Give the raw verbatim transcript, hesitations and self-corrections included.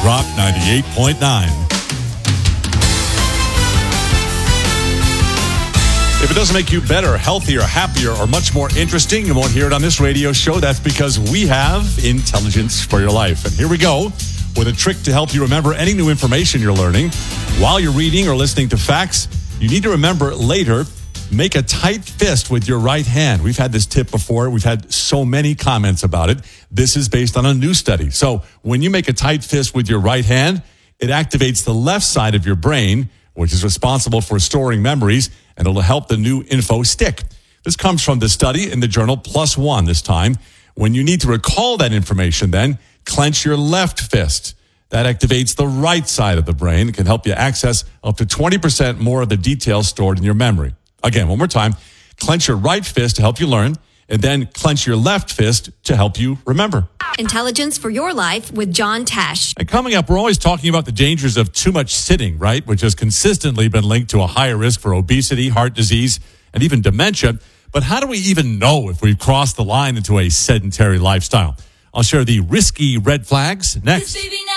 Rock ninety-eight point nine. If it doesn't make you better, healthier, happier, or much more interesting, you won't hear it on this radio show. That's because we have intelligence for your life. And here we go with a trick to help you remember any new information you're learning. While you're reading or listening to facts, you need to remember later, make a tight fist with your right hand. We've had this tip before. We've had so many comments about it. This is based on a new study. So when you make a tight fist with your right hand, it activates the left side of your brain, which is responsible for storing memories, and it'll help the new info stick. This comes from the study in the journal Plus One this time. When you need to recall that information, then clench your left fist. That activates the right side of the brain. It can help you access up to twenty percent more of the details stored in your memory. Again, one more time, clench your right fist to help you learn, and then clench your left fist to help you remember. Intelligence for your life with John Tesh. And coming up, we're always talking about the dangers of too much sitting, right? Which has consistently been linked to a higher risk for obesity, heart disease, and even dementia. But how do we even know if we've crossed the line into a sedentary lifestyle? I'll share the risky red flags next.